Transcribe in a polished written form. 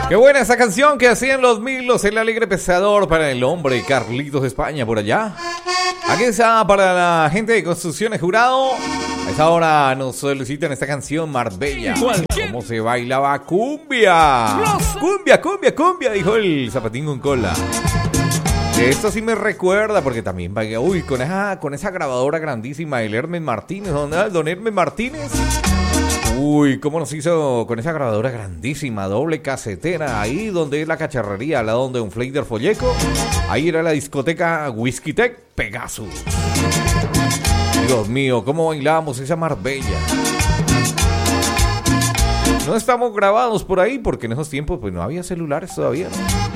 Qué buena esa canción que hacían los Milos, el alegre pesador para el hombre Carlitos de España por allá. Aquí está para la gente de Construcciones Jurado. A esa hora nos solicitan esta canción Marbella. ¿Cómo se bailaba cumbia? Cumbia, cumbia, cumbia, dijo el zapatín con cola. Esto sí me recuerda porque también bailé, con esa grabadora grandísima del Hermes Martínez. ¿Dónde era el don Hermes Martínez? Uy, cómo nos hizo con esa grabadora grandísima, doble casetera, ahí donde es la cacharrería, al lado donde un Fleider Folleco, ahí era la discoteca Whisky Tech Pegasus. Dios mío, cómo bailábamos esa Marbella. No estamos grabados por ahí porque en esos tiempos pues no había celulares todavía, ¿no?